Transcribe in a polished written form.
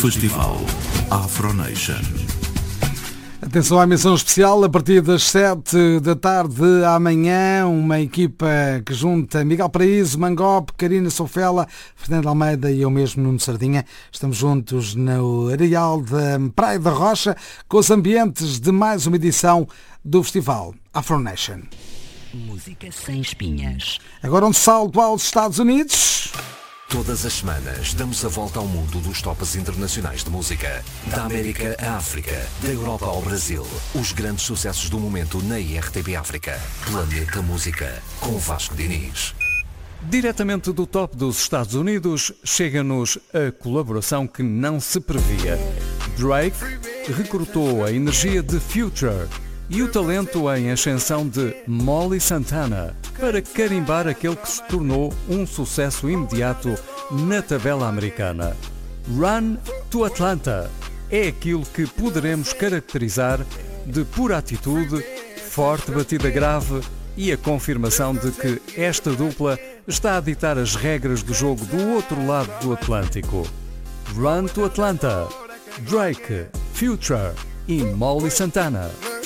Festival Afronation. Atenção à emissão especial a partir das 7 da tarde amanhã, uma equipa que junta Miguel Paraíso, Mangop, Karina Sofela, Fernando Almeida e eu mesmo, Nuno Sardinha. Estamos juntos no areal da Praia da Rocha com os ambientes de mais uma edição do Festival Afronation. Música sem espinhas. Agora um salto aos Estados Unidos. Todas as semanas damos a volta ao mundo dos tops internacionais de música. Da América à África, da Europa ao Brasil. Os grandes sucessos do momento na IRTP África. Planeta Música, com Vasco Diniz. Diretamente do top dos Estados Unidos, chega-nos a colaboração que não se previa. Drake recrutou a energia de Future e o talento em ascensão de Molly Santana para carimbar aquele que se tornou um sucesso imediato na tabela americana. Run to Atlanta é aquilo que poderemos caracterizar de pura atitude, forte batida grave e a confirmação de que esta dupla está a ditar as regras do jogo do outro lado do Atlântico. Run to Atlanta, Drake, Future e Molly Santana.